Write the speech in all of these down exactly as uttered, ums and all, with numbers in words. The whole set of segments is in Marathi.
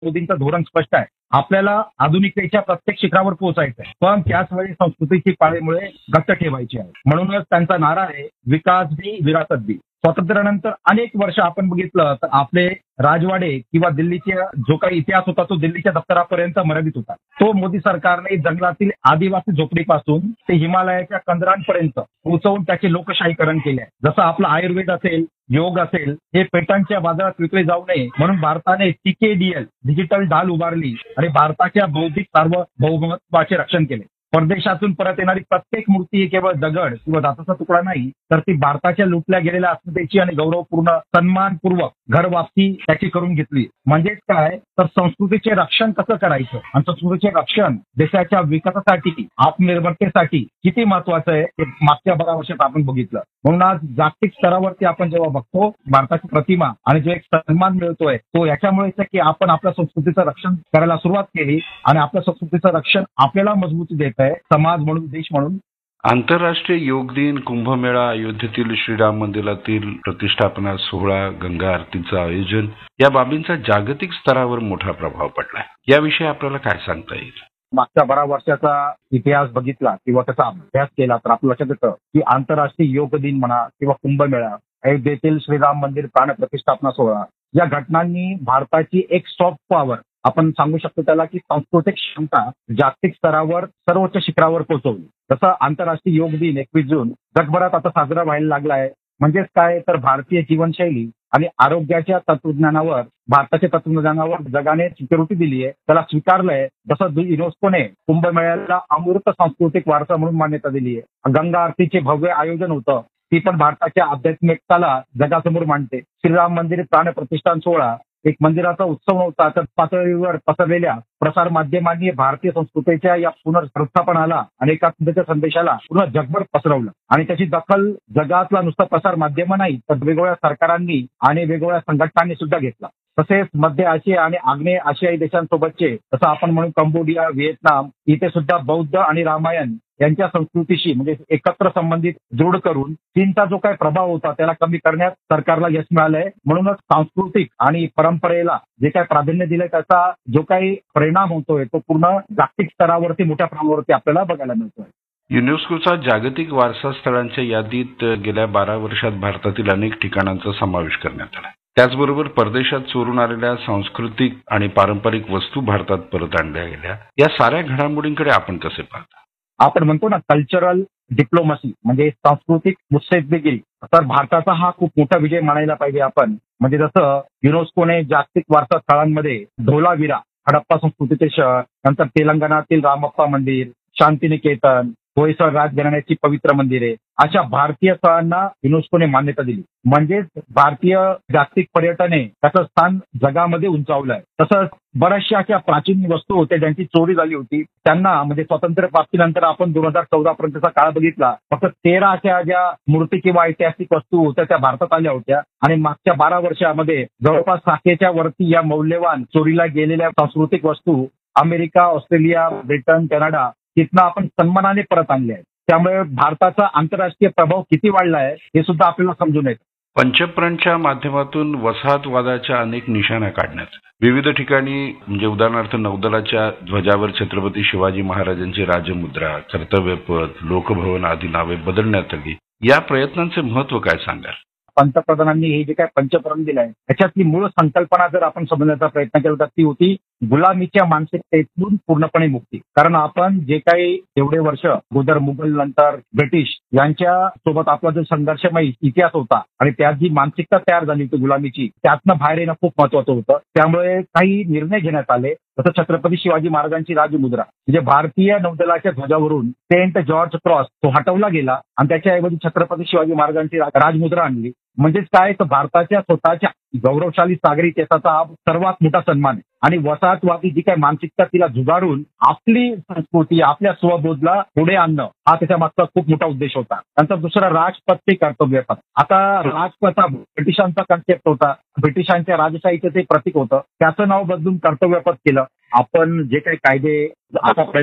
मोदींचं धोरण स्पष्ट आहे. आपल्याला आधुनिकतेच्या प्रत्येक शिखरावर पोहोचायचं आहे, पण त्याच वेळी संस्कृतीची पाळेमुळे घट्ट ठेवायची आहे. म्हणूनच त्यांचा नारा आहे, विकास भी विरासत भी. स्वातंत्र्यानंतर अनेक वर्ष आपण बघितलं तर आपले राजवाडे किंवा दिल्लीचा जो काही इतिहास होता तो दिल्लीच्या दप्तरापर्यंत मर्यादित होता. तो मोदी सरकारने जंगलातील आदिवासी झोपडीपासून ते हिमालयाच्या कंदरांपर्यंत पोहोचवून त्याचे लोकशाहीकरण केले आहे. जसं आपलं आयुर्वेद असेल, योग असेल, हे पेटंटच्या बाजारात विकले जाऊ नये म्हणून भारताने टीकेडीएल डिजिटल ढाल उभारली आणि भारताच्या बौद्धिक सार्वभौमत्वाचे रक्षण केले. परदेशातून परत येणारी प्रत्येक मूर्ती ही केवळ दगड किंवा धातूचा तुकडा नाही, तर ती भारताच्या लुटल्या गेलेल्या अस्मितेची आणि गौरवपूर्ण सन्मानपूर्वक घर वापसी त्याची करून घेतली. म्हणजेच काय तर संस्कृतीचे रक्षण कसं करायचं आणि संस्कृतीचे रक्षण देशाच्या विकासासाठी, आत्मनिर्भरतेसाठी किती महत्वाचं आहे हे मागच्या बारा वर्षात आपण बघितलं. म्हणून आज जागतिक स्तरावरती आपण जेव्हा बघतो भारताची प्रतिमा आणि जो एक सन्मान मिळतोय तो याच्यामुळेच आहे की आपण आपल्या संस्कृतीचं रक्षण करायला सुरुवात केली आणि आपल्या संस्कृतीचं रक्षण आपल्याला मजबूती देत आहे, समाज म्हणून, देश म्हणून. आंतरराष्ट्रीय योग दिन, कुंभमेळा, अयोध्येतील श्रीराम मंदिरातील प्रतिष्ठापना सोहळा, गंगा आरतीचं आयोजन या बाबींचा जागतिक स्तरावर मोठा प्रभाव पडलाय. याविषयी आपल्याला काय सांगता येईल? मागच्या बारा वर्षाचा इतिहास बघितला किंवा त्याचा अभ्यास केला तर आपल्या लक्षात येतं की आंतरराष्ट्रीय योग दिन म्हणा किंवा कुंभमेळा, अयोध्येतील श्रीराम मंदिर प्राण प्रतिष्ठापना सोहळा या घटनांनी भारताची एक सॉफ्ट पॉवर, आपण सांगू शकतो त्याला की सांस्कृतिक क्षमता जागतिक स्तरावर सर्वोच्च शिखरावर पोहोचवली. जसं आंतरराष्ट्रीय योग दिन एकवीस जून जगभरात आता साजरा व्हायला लागला आहे. म्हणजेच काय तर भारतीय जीवनशैली आणि आरोग्याच्या तत्वज्ञानावर, भारताच्या तत्वज्ञानावर जगाने सिक्युरिटी दिली आहे, त्याला स्वीकारलंय. जसं युनेस्कोने कुंभमेळ्याला अमूर्त सांस्कृतिक वारसा म्हणून मान्यता दिली आहे. गंगा आरतीचे भव्य आयोजन होतं, ती पण भारताच्या आध्यात्मिकताला जगासमोर मांडते. श्रीराम मंदिर प्राण प्रतिष्ठान सोहळा एक मंदिराचा उत्सव नव्हता तर पातळीवर पसरलेल्या प्रसार माध्यमांनी भारतीय संस्कृतीच्या या पुनर्प्रस्थापनाला आणि एकात्मतेच्या संदेशाला पूर्ण जगभर पसरवलं आणि त्याची दखल जगातला नुसता प्रसार माध्यम नाही तर वेगवेगळ्या सरकारांनी आणि वेगवेगळ्या संघटनांनी सुद्धा घेतला. तसेच मध्य आशिया आणि आग्नेय आशियाई देशांसोबतचे जसं आपण म्हणून कंबोडिया, व्हिएतनाम इथे सुद्धा बौद्ध आणि रामायण यांच्या संस्कृतीशी म्हणजे एकत्र संबंधित दृढ करून चीनचा जो काही प्रभाव होता त्याला कमी करण्यात सरकारला यश मिळालंय. म्हणूनच सांस्कृतिक आणि परंपरेला जे काही प्राधान्य दिलंय त्याचा जो काही परिणाम होतोय तो पूर्ण जागतिक स्तरावरती मोठ्या प्रमाणावरती आपल्याला बघायला मिळतोय. युनेस्कोचा जागतिक वारसा स्थळांच्या यादीत गेल्या बारा वर्षात भारतातील अनेक ठिकाणांचा समावेश करण्यात आला. त्याचबरोबर परदेशात चोरून आलेल्या सांस्कृतिक आणि पारंपरिक वस्तू भारतात परत आणल्या गेल्या. या साऱ्या घडामोडींकडे आपण कसे पाहता? आपण म्हणतो ना कल्चरल डिप्लोमसी म्हणजे सांस्कृतिक मुत्सद्देगिरी, तर भारताचा हा खूप मोठा विजय मानायला पाहिजे आपण. म्हणजे जसं युनेस्कोने जागतिक वारसा स्थळांमध्ये धोलावीरा, हडप्पा संस्कृतीचे शहर, नंतर तेलंगणातील रामप्पा मंदिर, शांतिनिकेतन, होयसळ राजघराण्याची पवित्र मंदिरे अशा भारतीय स्थळांना युनेस्कोने मान्यता दिली. म्हणजेच भारतीय जागतिक पर्यटने त्याचं स्थान जगामध्ये उंचावलंय. तसंच बऱ्याचशा अशा प्राचीन वस्तू होत्या ज्यांची चोरी झाली होती त्यांना म्हणजे स्वातंत्र्य प्राप्तीनंतर आपण दोन हजार चौदा पर्यंतचा काळ बघितला फक्त तेरा अशा ज्या मूर्ती किंवा ऐतिहासिक वस्तू होत्या त्या भारतात आल्या होत्या आणि मागच्या बारा वर्षामध्ये जवळपास सातशेच्या वरती या मौल्यवान चोरीला गेलेल्या सांस्कृतिक वस्तू अमेरिका, ऑस्ट्रेलिया, ब्रिटन, कॅनडा तिथनं आपण सन्मानाने परत आणले आहेत. त्यामुळे भारताचा आंतरराष्ट्रीय प्रभाव किती वाढला आहे हे सुद्धा आपल्याला समजून येतं. पंचप्रणच्या माध्यमातून वसाहतवादाच्या अनेक निशाण्या काढण्यात विविध ठिकाणी म्हणजे उदाहरणार्थ नौदलाच्या ध्वजावर छत्रपती शिवाजी महाराजांची राजमुद्रा, कर्तव्यपथ, लोकभवन आदी नावे बदलण्यात आली. या प्रयत्नांचे महत्व काय सांगाल? पंतप्रधानांनी हे जे काय पंचप्रण दिलंय त्याच्यातली मूळ संकल्पना जर आपण समजण्याचा प्रयत्न केला तर ती होती गुलामीच्या मानसिकतेतून पूर्णपणे मुक्ती. कारण आपण जे काही एवढे वर्ष अगोदर मुघल नंतर ब्रिटिश यांच्या सोबत आपला जो संघर्षमय इतिहास होता आणि त्यात जी मानसिकता तयार झाली होती गुलामीची त्यातनं बाहेर येणं खूप महत्वाचं होतं. त्यामुळे काही निर्णय घेण्यात आले. तसं छत्रपती शिवाजी महाराजांची राजमुद्रा म्हणजे भारतीय नौदलाच्या ध्वजावरून सेंट जॉर्ज क्रॉस तो हटवला गेला आणि त्याच्याऐवजी छत्रपती शिवाजी महाराजांची राजमुद्रा आणली. म्हणजेच काय तर भारताच्या स्वतःच्या गौरवशाली सागरी इतिहासाचा हा सर्वात मोठा सन्मान आहे आणि वसाहतवादी जी काही मानसिकता तिला झुगारून आपली संस्कृती आपल्या स्वबोधला पुढे आणणं हा त्याच्या मागचा खूप मोठा उद्देश होता. नंतर दुसरा राजपथ ते कर्तव्यपथ. आता राजपथ हा ब्रिटिशांचा कन्सेप्ट होता, ब्रिटिशांच्या राजशाहीचं ते प्रतीक होतं. त्याचं नाव बदलून कर्तव्यपथ केलं. आपण जे काही कायदे आतापर्यंत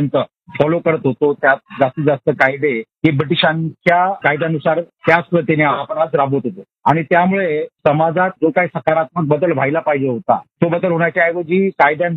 फॉलो करत होतो, त्यात जास्तीत जास्त कायदे हे ब्रिटिशांच्या कायद्यानुसार त्याच पद्धतीने आपण आज राबवत होतो. आणि त्यामुळे समाजात जो काही सकारात्मक बदल व्हायला पाहिजे होता तो बदल होण्याच्या ऐवजी कायद्या